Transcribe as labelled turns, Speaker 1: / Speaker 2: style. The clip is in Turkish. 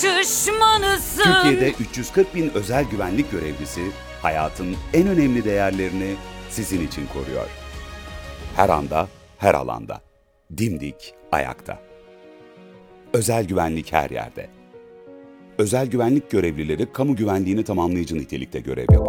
Speaker 1: şişmanısın.
Speaker 2: Türkiye'de 340 bin özel güvenlik görevlisi hayatın en önemli değerlerini sizin için koruyor. Her anda, her alanda. Dimdik ayakta. Özel güvenlik her yerde. Özel güvenlik görevlileri kamu güvenliğini tamamlayıcı nitelikte görev yapar.